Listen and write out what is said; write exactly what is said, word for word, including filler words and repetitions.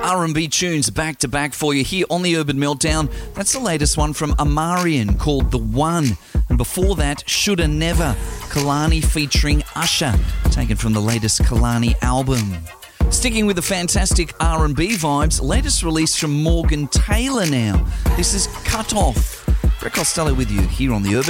R and B tunes back to back for you here on the Urban Meltdown. That's the latest one from Amarian called The One. And before that, Shoulda Never, Kalani featuring Usher, taken from the latest Kalani album. Sticking with the fantastic R and B vibes, latest release from Morgan Taylor now. This is Cut Off. Brett Costello with you here on the Urban